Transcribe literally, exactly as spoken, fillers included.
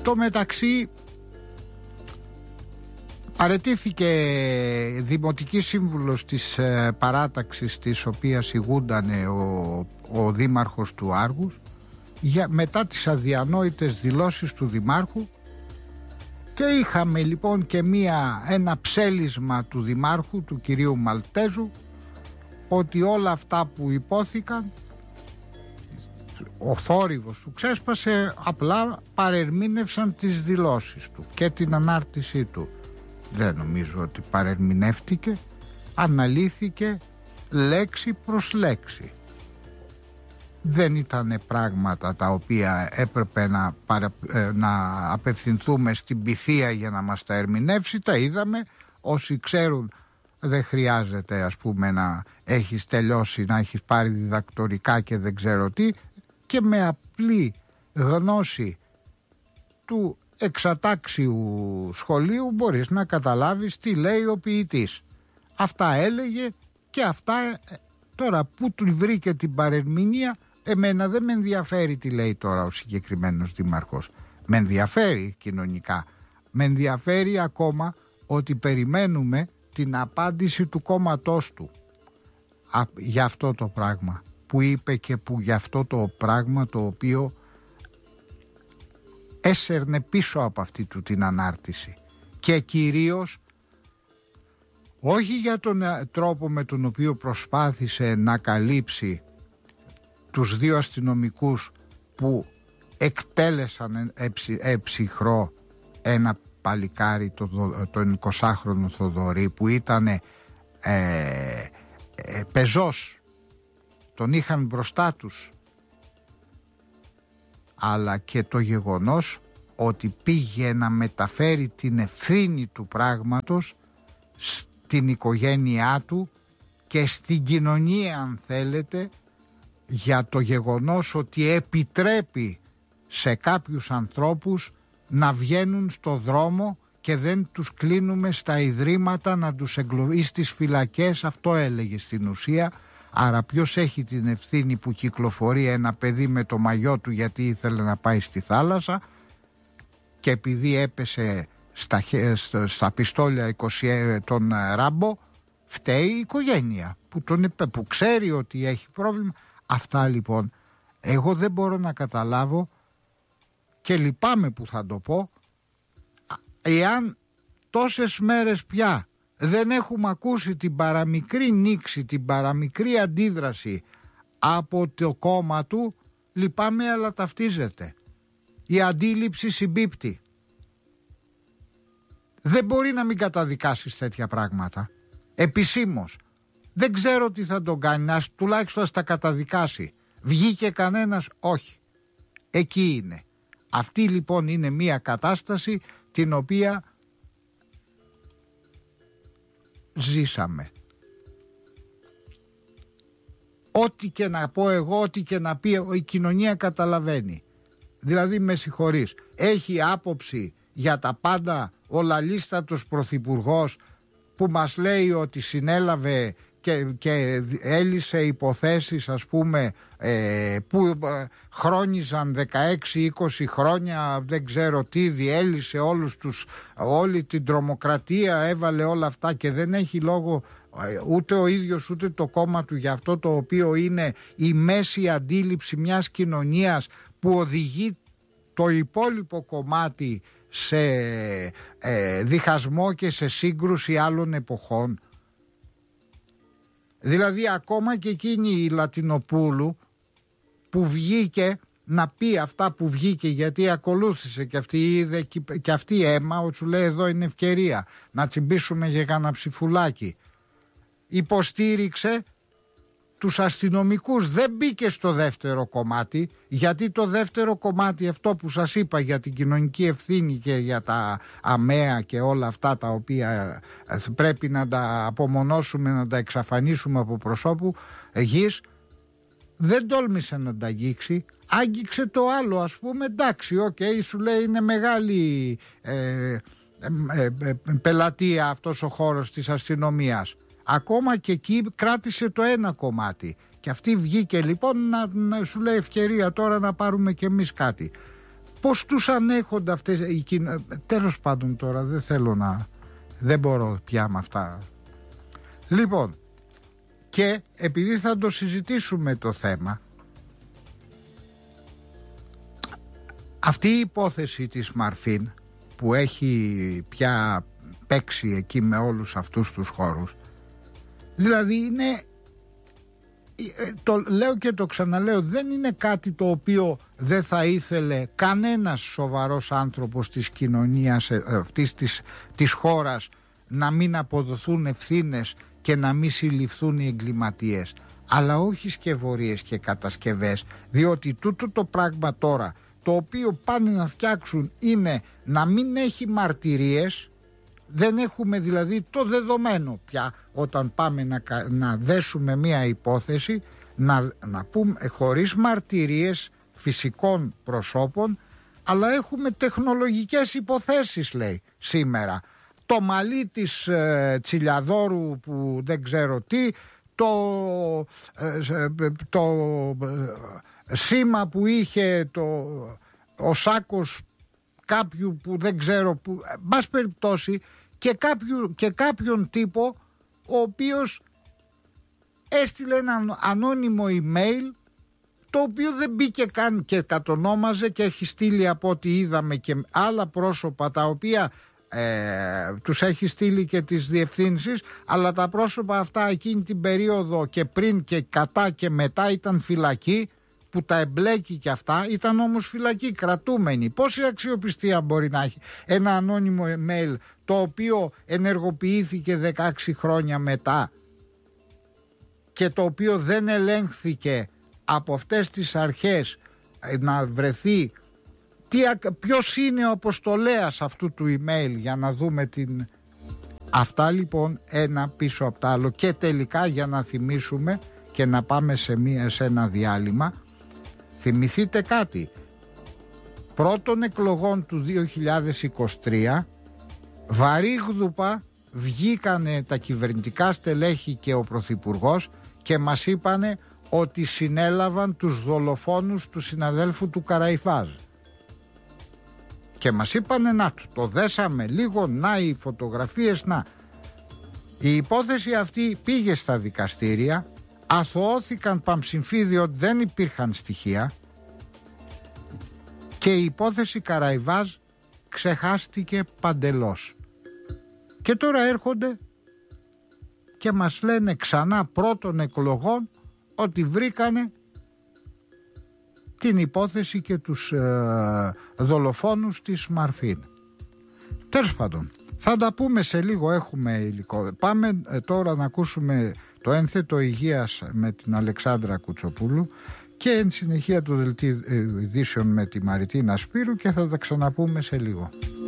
Στο μεταξύ παραιτήθηκε δημοτική σύμβουλος της ε, παράταξης της οποίας ηγούνταν ο, ο δήμαρχος του Άργους για, μετά τις αδιανόητες δηλώσεις του δημάρχου, και είχαμε λοιπόν και μία, ένα ψέλισμα του δημάρχου, του κυρίου Μαλτέζου, ότι όλα αυτά που υπόθηκαν, ο θόρυβος του ξέσπασε, απλά παρερμήνευσαν τις δηλώσεις του και την ανάρτησή του. Δεν νομίζω ότι παρερμηνεύτηκε, αναλύθηκε λέξη προς λέξη. Δεν ήταν πράγματα τα οποία έπρεπε να, παρα, να απευθυνθούμε στην πυθία για να μας τα ερμηνεύσει. Τα είδαμε, όσοι ξέρουν δεν χρειάζεται ας πούμε να έχεις τελειώσει, να έχεις πάρει διδακτορικά και δεν ξέρω τι, και με απλή γνώση του εξατάξιου σχολείου μπορείς να καταλάβεις τι λέει ο ποιητής. Αυτά έλεγε και αυτά. Τώρα που του βρήκε την παρερμηνία, εμένα δεν με ενδιαφέρει τι λέει τώρα ο συγκεκριμένος δήμαρχος. Με ενδιαφέρει κοινωνικά. Με ενδιαφέρει ακόμα ότι περιμένουμε την απάντηση του κόμματός του α, για αυτό το πράγμα που είπε και που για αυτό το πράγμα το οποίο έσερνε πίσω από αυτή του την ανάρτηση, και κυρίως όχι για τον τρόπο με τον οποίο προσπάθησε να καλύψει τους δύο αστυνομικούς που εκτέλεσαν εψυχρό ένα παλικάρι, τον εικοσάχρονο Θοδωρή, που ήταν ε, ε, πεζός, τον είχαν μπροστά τους, αλλά και το γεγονός ότι πήγε να μεταφέρει την ευθύνη του πράγματος στην οικογένειά του και στην κοινωνία, αν θέλετε, για το γεγονός ότι επιτρέπει σε κάποιους ανθρώπους να βγαίνουν στο δρόμο και δεν τους κλείνουμε στα ιδρύματα να τους εγκλωβίσει στις φυλακές. Αυτό έλεγε στην ουσία. Άρα ποιος έχει την ευθύνη που κυκλοφορεί ένα παιδί με το μαγιό του γιατί ήθελε να πάει στη θάλασσα και επειδή έπεσε στα, στα πιστόλια είκοσι τον Ράμπο, φταίει η οικογένεια που, τον, που ξέρει ότι έχει πρόβλημα. Αυτά λοιπόν εγώ δεν μπορώ να καταλάβω, και λυπάμαι που θα το πω, εάν τόσες μέρες πια δεν έχουμε ακούσει την παραμικρή νήξη, την παραμικρή αντίδραση από το κόμμα του, λυπάμαι αλλά ταυτίζεται. Η αντίληψη συμπίπτει. Δεν μπορεί να μην καταδικάσεις τέτοια πράγματα επισήμως. Δεν ξέρω τι θα τον κάνει, ας, τουλάχιστον ας τα καταδικάσει. Βγήκε κανένας? Όχι. Εκεί είναι. Αυτή λοιπόν είναι μια κατάσταση την οποία ζήσαμε. Ό,τι και να πω εγώ, ό,τι και να πει η κοινωνία καταλαβαίνει. Δηλαδή με συγχωρείς, έχει άποψη για τα πάντα ο λαλίστατος πρωθυπουργός που μας λέει ότι συνέλαβε και, και έλυσε υποθέσεις ας πούμε ε, που ε, χρόνιζαν δεκαέξι είκοσι χρόνια, δεν ξέρω τι, διέλυσε όλους τους, όλη την τρομοκρατία, έβαλε όλα αυτά και δεν έχει λόγο ε, ούτε ο ίδιος ούτε το κόμμα του για αυτό το οποίο είναι η μέση αντίληψη μιας κοινωνίας που οδηγεί το υπόλοιπο κομμάτι σε ε, διχασμό και σε σύγκρουση άλλων εποχών. Δηλαδή ακόμα και εκείνη η Λατινοπούλου που βγήκε να πει αυτά που βγήκε, γιατί ακολούθησε και αυτή, είδε, και αυτή αίμα, ότι σου λέει εδώ είναι ευκαιρία να τσιμπήσουμε για κανένα ψηφουλάκι. Υποστήριξε τους αστυνομικούς, δεν μπήκε στο δεύτερο κομμάτι, γιατί το δεύτερο κομμάτι, αυτό που σας είπα για την κοινωνική ευθύνη και για τα αμαία και όλα αυτά τα οποία πρέπει να τα απομονώσουμε, να τα εξαφανίσουμε από προσώπου γης, δεν τόλμησε να τα αγγίξει. Άγγιξε το άλλο, ας πούμε, εντάξει, οκ, okay, σου λέει είναι μεγάλη ε, ε, ε, ε, πελατεία αυτός ο χώρος της αστυνομίας. Ακόμα και εκεί κράτησε το ένα κομμάτι. Και αυτή βγήκε λοιπόν να, να σου λέει ευκαιρία τώρα να πάρουμε κι εμείς κάτι. Πώς τους ανέχονται αυτές οι κοινο... Τέλος πάντων τώρα δεν θέλω να... Δεν μπορώ πια με αυτά. Λοιπόν, και επειδή θα το συζητήσουμε το θέμα, αυτή η υπόθεση της Μαρφίν που έχει πια παίξει εκεί με όλους αυτούς τους χώρους, δηλαδή είναι, το λέω και το ξαναλέω, δεν είναι κάτι το οποίο δεν θα ήθελε κανένας σοβαρός άνθρωπος της κοινωνίας αυτής της, της χώρας να μην αποδοθούν ευθύνες και να μην συλληφθούν οι εγκληματίες, αλλά όχι σκευωρίες και κατασκευές, διότι τούτο το πράγμα τώρα το οποίο πάνε να φτιάξουν είναι να μην έχει μαρτυρίες. Δεν έχουμε δηλαδή το δεδομένο πια όταν πάμε να, να δέσουμε μία υπόθεση, να, να πούμε χωρίς μαρτυρίες φυσικών προσώπων, αλλά έχουμε τεχνολογικές υποθέσεις, λέει σήμερα. Το μαλλί της ε, Τσιλιαδόρου που δεν ξέρω τι, το, ε, το ε, σήμα που είχε το, ο σάκος κάποιου που δεν ξέρω που, μπας περιπτώσει, και, κάποιου, και κάποιον τύπο ο οποίος έστειλε ένα ανώνυμο email το οποίο δεν μπήκε καν και κατονόμαζε, και έχει στείλει από ό,τι είδαμε και άλλα πρόσωπα τα οποία ε, τους έχει στείλει και τις διευθύνσεις, αλλά τα πρόσωπα αυτά εκείνη την περίοδο και πριν και κατά και μετά ήταν φυλακοί, που τα εμπλέκει και αυτά, ήταν όμως φυλακοί, κρατούμενοι. Πόση αξιοπιστία μπορεί να έχει ένα ανώνυμο email το οποίο ενεργοποιήθηκε δεκαέξι χρόνια μετά και το οποίο δεν ελέγχθηκε από αυτές τις αρχές να βρεθεί τι, ποιος είναι ο αποστολέας αυτού του email, για να δούμε την... Αυτά λοιπόν ένα πίσω από το άλλο. Και τελικά, για να θυμίσουμε και να πάμε σε, μία, σε ένα διάλειμμα, θυμηθείτε κάτι, πρώτων εκλογών του δύο χιλιάδες είκοσι τρία βαρύγδουπα βγήκανε τα κυβερνητικά στελέχη και ο Πρωθυπουργός και μας είπανε ότι συνέλαβαν τους δολοφόνους του συναδέλφου του Καραϊβάζ. Και μας είπανε να το δέσαμε λίγο, να οι φωτογραφίες, να. Η υπόθεση αυτή πήγε στα δικαστήρια, αθωώθηκαν παμψηφίδι ότι δεν υπήρχαν στοιχεία και η υπόθεση Καραϊβάζ ξεχάστηκε παντελώς. Και τώρα έρχονται και μας λένε ξανά πρώτων εκλογών ότι βρήκανε την υπόθεση και τους ε, δολοφόνους της Μαρφίν. Τέλος πάντων, θα τα πούμε σε λίγο, έχουμε υλικό. Πάμε ε, τώρα να ακούσουμε το ένθετο υγείας με την Αλεξάνδρα Κουτσοπούλου και εν συνεχεία του δελτίου ειδήσεων με τη Μαριτίνα Σπύρου, και θα τα ξαναπούμε σε λίγο.